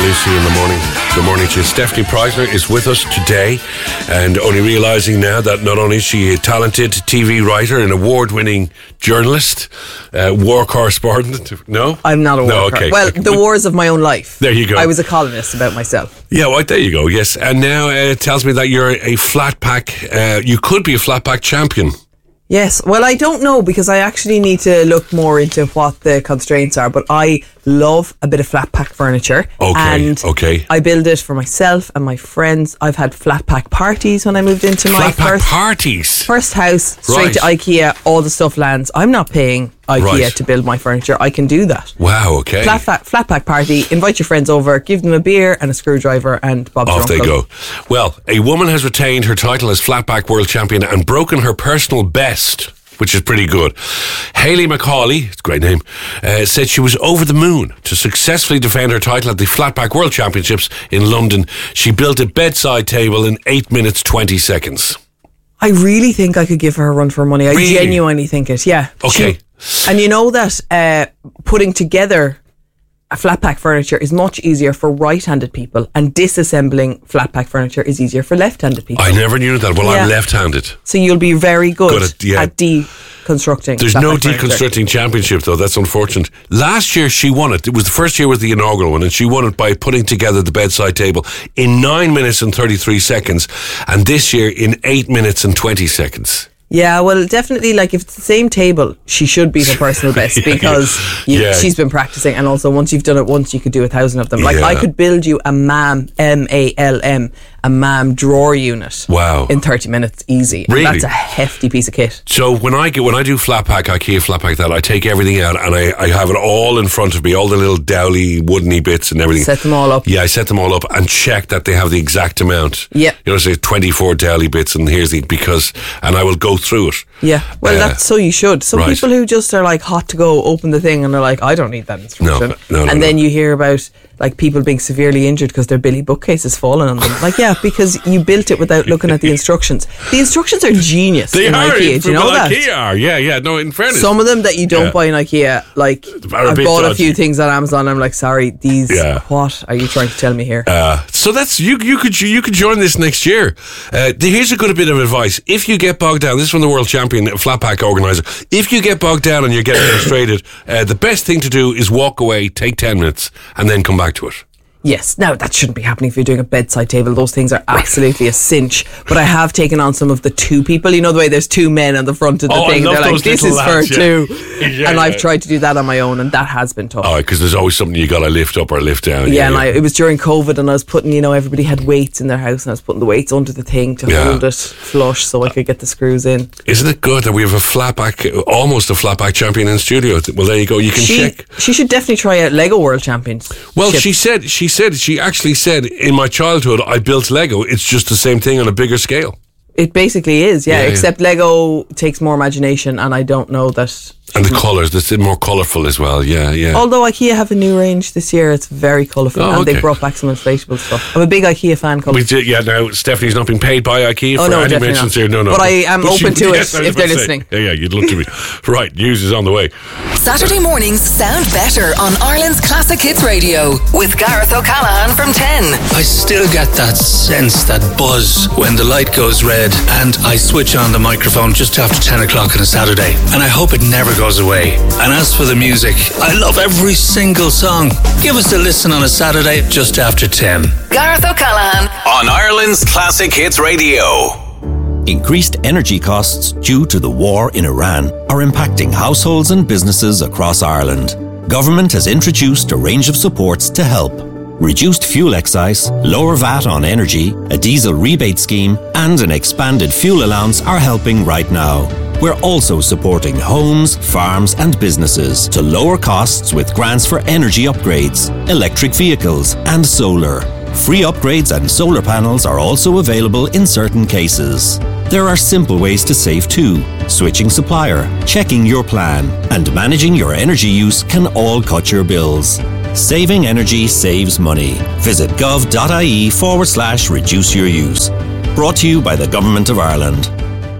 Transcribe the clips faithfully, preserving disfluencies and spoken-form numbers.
Lucy in the morning. Good morning to you. Stephanie Preisler is with us today, and only realising now that not only is she a talented T V writer, an award-winning journalist, uh, war correspondent. No? I'm not a war no, okay. Well, the wars of my own life. There you go. I was a columnist about myself. Yeah, well, there you go, yes. And now uh, it tells me that you're a flat pack, uh, you could be a flat pack champion. Yes, well, I don't know, because I actually need to look more into what the constraints are, but I love a bit of flat pack furniture. Okay, and okay. I build it for myself and my friends. I've had flat pack parties when I moved into my flat pack first parties? first house, straight Right. to IKEA, all the stuff lands. I'm not paying IKEA Right. to build my furniture. I can do that. Wow, okay. Flat, flat, flat pack party, invite your friends over, give them a beer and a screwdriver, and Bob's your Off they uncle. go. Well, a woman has retained her title as flatback world champion and broken her personal best, which is pretty good. Hayley McCauley, it's a great name, uh, said she was over the moon to successfully defend her title at the Flatback World Championships in London. She built a bedside table in eight minutes twenty seconds. I really think I could give her a run for her money. I Really? genuinely think it, yeah. Okay. She- and you know that uh, putting together a flat pack furniture is much easier for right-handed people, and disassembling flat pack furniture is easier for left-handed people. I never knew that. Well, Yeah. I'm left-handed. So you'll be very good, Good at- yeah. at deconstructing. There's flat no pack furniture. deconstructing championship, though. That's unfortunate. Last year, she won it. It was the first year was the inaugural one, and she won it by putting together the bedside table in nine minutes and thirty-three seconds, and this year in eight minutes and twenty seconds. Yeah, well, definitely, like, if it's the same table, she should be her personal best, Yeah, because you, yeah. she's been practicing, and also once you've done it once, you could do a thousand of them. Like, Yeah. I could build you a MAM, M A L M, a MAM drawer unit. Wow. In thirty minutes, easy. And Really? that's a hefty piece of kit. So when I get when I do flat pack, IKEA flat pack, that I take everything out and I, I have it all in front of me, all the little dowly woodeny bits and everything. Set them all up. Yeah, I set them all up and check that they have the exact amount. Yeah. You know, say twenty-four dowly bits, and here's the because, and I will go through it. Yeah, well, Uh, that's so you should. Some right. people who just are like hot to go, open the thing, and they're like, I don't need that instruction. No, no, no, and then no. you hear about like people being severely injured because their Billy bookcase has fallen on them. Like, yeah, because you built it without looking at the instructions. The instructions are genius. They in are. IKEA. Do you know well, that? IKEA are. Yeah, yeah. No, in fairness. Some of them that you don't Yeah. buy in IKEA, like Are a I bit bought a dodgy. few things on Amazon. I'm like, sorry, these. Yeah. What are you trying to tell me here? Uh, so that's you. You could you could join this next year. Uh, here's a good bit of advice. If you get bogged down, this is from the world champion flat pack organizer. If you get bogged down and you're getting frustrated, uh, the best thing to do is walk away, take ten minutes, and then come back to it. Yes, now that shouldn't be happening if you're doing a bedside table. Those things are absolutely a cinch. But I have taken on some of the two people. You know the way there's two men on the front of the Oh, I thing. love They're like, those this little is lads, for yeah. two. Yeah, and I've yeah. tried to do that on my own, and that has been tough. Oh, because there's always something you got to lift up or lift down. Yeah, and I, it was during COVID, and I was putting, you know, everybody had weights in their house, and I was putting the weights under the thing to Yeah. hold it flush so I could get the screws in. Isn't it good that we have a flatback, almost a flatback champion in studio? Well, there you go. You can She, check. she should definitely try out Lego World Champions. Well, she said, she said, she actually said, in my childhood, I built Lego. It's just the same thing on a bigger scale. It basically is, yeah, Yeah, yeah. except Lego takes more imagination, and I don't know that. And the colours, that's more colourful as well. Yeah, yeah. Although IKEA have a new range this year, it's very colourful, Oh, and okay. they brought back some inflatable stuff. I'm a big IKEA fan. Colour. We did, yeah. Now Stephanie's not being paid by IKEA Oh, for no, any definitely mentions not. here. No, no. But I am open to it yes, I was if they're about to say. listening. Yeah, yeah. You'd love to be. Right, news is on the way. Saturday mornings sound better on Ireland's Classic Hits Radio with Gareth O'Callaghan from ten. I still get that sense, that buzz when the light goes red and I switch on the microphone just after ten o'clock on a Saturday, and I hope it never goes away. And as for the music, I love every single song. Give us a listen on a Saturday just after ten. Gareth O'Callaghan on Ireland's Classic Hits Radio. Increased energy costs due to the war in Iran are impacting households and businesses across Ireland. Government has introduced a range of supports to help. Reduced fuel excise, lower V A T on energy, a diesel rebate scheme, and an expanded fuel allowance are helping right now. We're also supporting homes, farms, and businesses to lower costs with grants for energy upgrades, electric vehicles, and solar. Free upgrades and solar panels are also available in certain cases. There are simple ways to save too. Switching supplier, checking your plan, and managing your energy use can all cut your bills. Saving energy saves money. Visit gov.ie forward slash reduce your use. Brought to you by the Government of Ireland.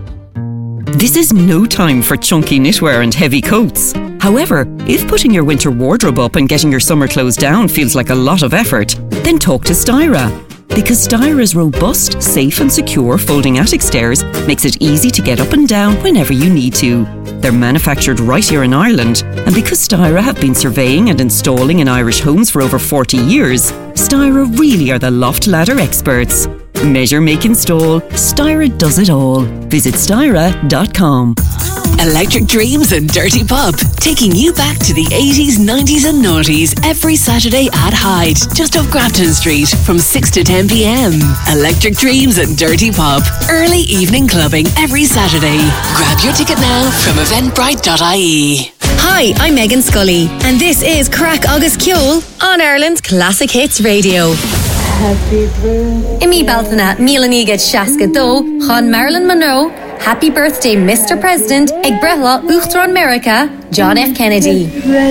This is no time for chunky knitwear and heavy coats. However, if putting your winter wardrobe up and getting your summer clothes down feels like a lot of effort, Then talk to Styra. Because Styra's robust, safe and secure folding attic stairs makes it easy to get up and down whenever you need to. They're manufactured right here in Ireland, and because Styra have been surveying and installing in Irish homes for over forty years, Styra really are the loft ladder experts. Measure, make, install. Styra does it all. Visit styra dot com. Electric Dreams and Dirty Pop, taking you back to the eighties, nineties and noughties every Saturday at Hyde, just off Grafton Street from six to ten p.m. Electric Dreams and Dirty Pop, early evening clubbing every Saturday. Grab your ticket now from eventbrite dot I E. Hi, I'm Megan Scully, and this is Crack Agus Ceol on Ireland's Classic Hits Radio. Imi Balthana, Milanigad Shaska Do, Han Marilyn Monroe, Happy Birthday Mister President, Ag Brehla Uchtron America, John F. Kennedy.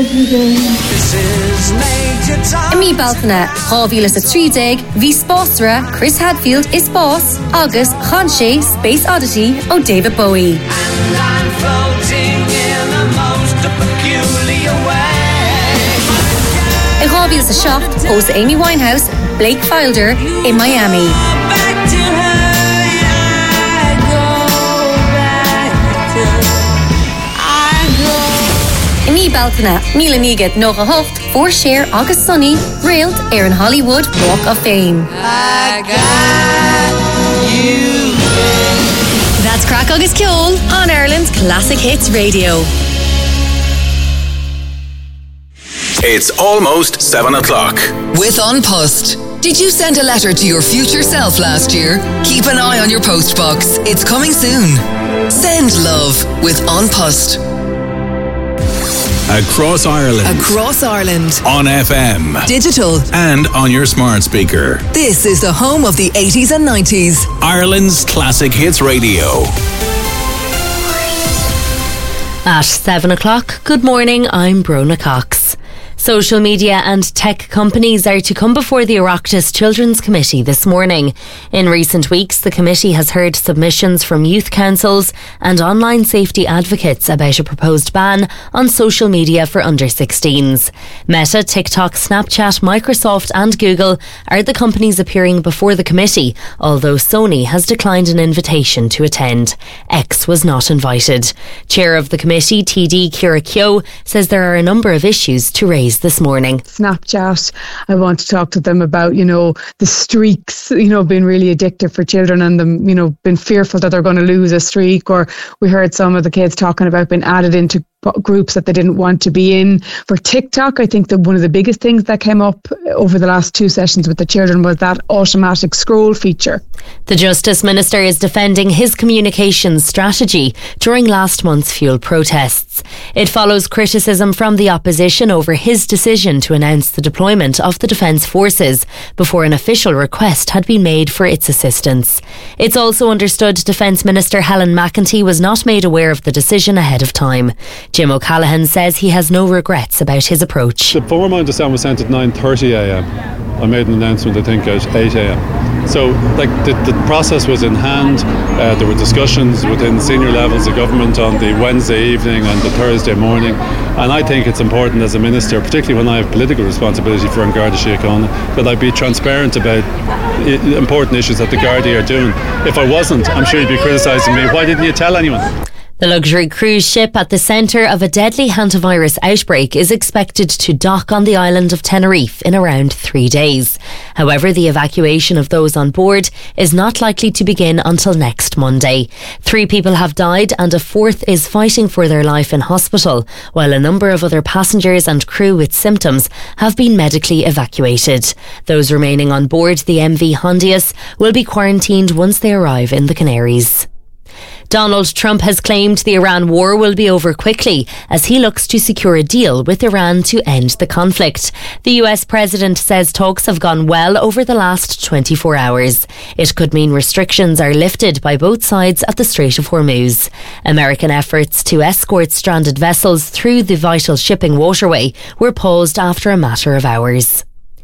Imi Balthana, Havilas a Trideg, V Sposra, Chris Hadfield is Boss, August, Hanshay, Space Oddity, O David Bowie. And I'm floating in the most peculiar way. Ag Havilas a Shoft, host Amy Winehouse, Blake Filder in Miami. Imi Baltana, Milanigad Nocha Hocht, For Share, August Sunny, Railed, Aaron Hollywood, Walk of Fame. I got you. That's Crack Agus Ceol on Ireland's Classic Hits Radio. It's almost seven o'clock. With An Post. Did you send a letter to your future self last year? Keep an eye on your post box. It's coming soon. Send love with An Post. Across Ireland. Across Ireland. On F M. Digital. And on your smart speaker. This is the home of the eighties and nineties. Ireland's Classic Hits Radio. At seven o'clock, good morning, I'm Brona Cox. Social media and tech companies are to come before the Oireachtas Children's Committee this morning. In recent weeks, the committee has heard submissions from youth councils and online safety advocates about a proposed ban on social media for under sixteens. Meta, TikTok, Snapchat, Microsoft and Google are the companies appearing before the committee, although Sony has declined an invitation to attend. X was not invited. Chair of the committee, T D Ciara Keogh, says there are a number of issues to raise this morning. Snapchat, I want to talk to them about, you know, the streaks, you know, being really addictive for children and them, you know, being fearful that they're going to lose a streak. Or we heard some of the kids talking about being added into groups that they didn't want to be in. For TikTok, I think that one of the biggest things that came up over the last two sessions with the children was that automatic scroll feature. The Justice Minister is defending his communications strategy during last month's fuel protests. It follows criticism from the opposition over his decision to announce the deployment of the Defence Forces before an official request had been made for its assistance. It's also understood Defence Minister Helen McEntee was not made aware of the decision ahead of time. Jim O'Callaghan says he has no regrets about his approach. The form I understand was sent at nine thirty a.m. I made an announcement, I think, at eight a.m. So, like, the, the process was in hand. Uh, there were discussions within senior levels of government on the Wednesday evening and the Thursday morning. And I think it's important as a minister, particularly when I have political responsibility for An Garda Síochána, that I be transparent about I- important issues that the Gardaí are doing. If I wasn't, I'm sure you'd be criticising me. Why didn't you tell anyone? The luxury cruise ship at the centre of a deadly hantavirus outbreak is expected to dock on the island of Tenerife in around three days. However, the evacuation of those on board is not likely to begin until next Monday. Three people have died and a fourth is fighting for their life in hospital, while a number of other passengers and crew with symptoms have been medically evacuated. Those remaining on board the M V Hondius will be quarantined once they arrive in the Canaries. Donald Trump has claimed the Iran war will be over quickly as he looks to secure a deal with Iran to end the conflict. The U S president says talks have gone well over the last twenty-four hours. It could mean restrictions are lifted by both sides at the Strait of Hormuz. American efforts to escort stranded vessels through the vital shipping waterway were paused after a matter of hours.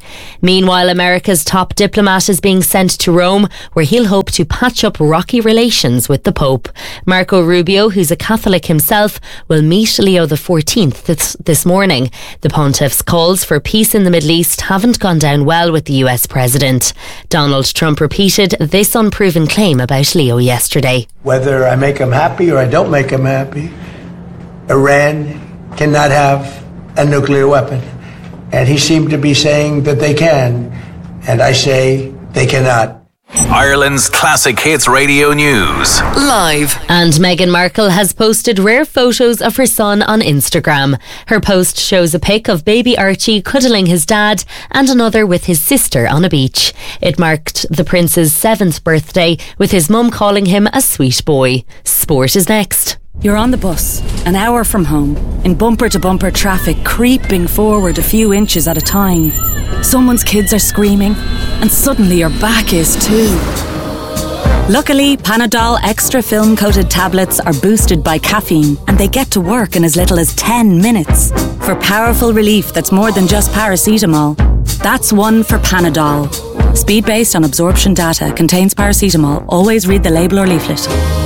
Meanwhile, America's top diplomat is being sent to Rome, where he'll hope to patch up rocky relations with the Pope. Marco Rubio, who's a Catholic himself, will meet Leo the fourteenth this, this morning. The pontiff's calls for peace in the Middle East haven't gone down well with the U S president. Donald Trump repeated this unproven claim about Leo yesterday. Whether I make him happy or I don't make him happy, Iran cannot have a nuclear weapon. And he seemed to be saying that they can. And I say they cannot. Ireland's Classic Hits Radio News. Live. And Meghan Markle has posted rare photos of her son on Instagram. Her post shows a pic of baby Archie cuddling his dad and another with his sister on a beach. It marked the prince's seventh birthday, with his mum calling him a sweet boy. Sport is next. You're on the bus, an hour from home, in bumper-to-bumper traffic, creeping forward a few inches at a time. Someone's kids are screaming, and suddenly your back is too. Luckily, Panadol Extra film-coated tablets are boosted by caffeine, and they get to work in as little as ten minutes. For powerful relief that's more than just paracetamol. That's one for Panadol. Speed based on absorption data, contains paracetamol. Always read the label or leaflet.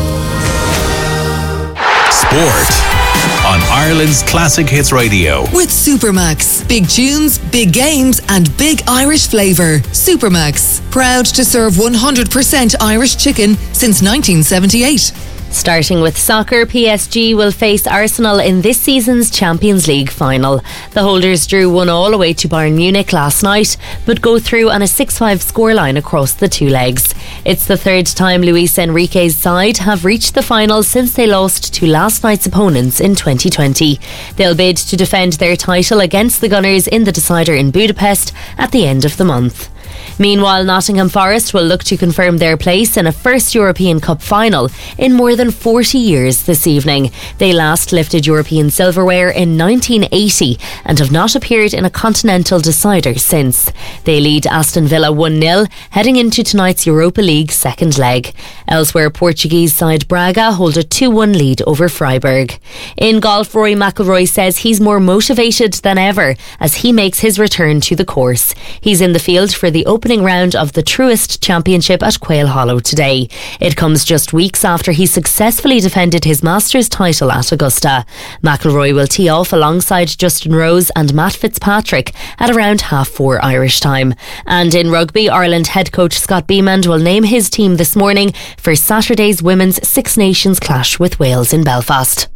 Sport on Ireland's Classic Hits Radio. With Supermax. Big tunes, big games and big Irish flavour. Supermax. Proud to serve one hundred percent Irish chicken since nineteen seventy-eight. Starting with soccer, P S G will face Arsenal in this season's Champions League final. The holders drew one all away to Bayern Munich last night, but go through on a six five scoreline across the two legs. It's the third time Luis Enrique's side have reached the final since they lost to last night's opponents in twenty twenty. They'll bid to defend their title against the Gunners in the decider in Budapest at the end of the month. Meanwhile, Nottingham Forest will look to confirm their place in a first European Cup final in more than forty years this evening. They last lifted European silverware in nineteen eighty and have not appeared in a continental decider since. They lead Aston Villa one nil heading into tonight's Europa League second leg. Elsewhere, Portuguese side Braga hold a two one lead over Freiburg. In golf, Rory McIlroy says he's more motivated than ever as he makes his return to the course. He's in the field for the opening round of the Truist Championship at Quail Hollow today. It comes just weeks after he successfully defended his Masters title at Augusta. McIlroy will tee off alongside Justin Rose and Matt Fitzpatrick at around half four Irish time. And in rugby, Ireland head coach Scott Beamond will name his team this morning for Saturday's Women's Six Nations clash with Wales in Belfast.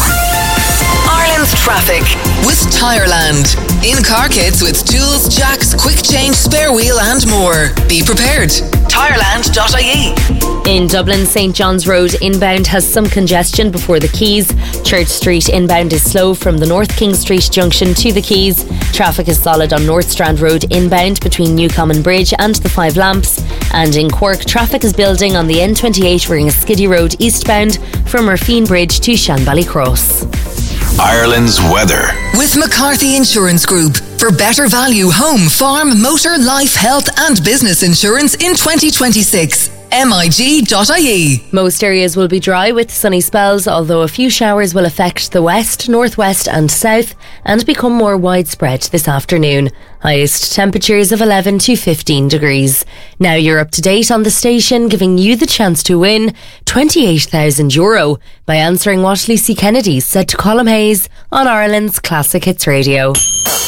Ireland's traffic with Tireland. In car kits with tools, jacks, quick change, spare wheel and more. Be prepared. Tireland dot I E. In Dublin, St John's Road inbound has some congestion before the Quays. Church Street inbound is slow from the North King Street junction to the Quays. Traffic is solid on North Strand Road inbound between Newcommon Bridge and the Five Lamps. And in Cork, traffic is building on the N twenty-eight Ringaskiddy Road eastbound from Murphine Bridge to Shanbally Cross. Ireland's weather. With McCarthy Insurance Group. For better value home, farm, motor, life, health and business insurance in twenty twenty-six. M I G dot I E. Most areas will be dry with sunny spells, although a few showers will affect the west, northwest and south and become more widespread this afternoon. Highest temperatures of eleven to fifteen degrees. Now you're up to date on the station, giving you the chance to win twenty-eight thousand euro by answering what Lucy Kennedy said to Colm Hayes on Ireland's Classic Hits Radio.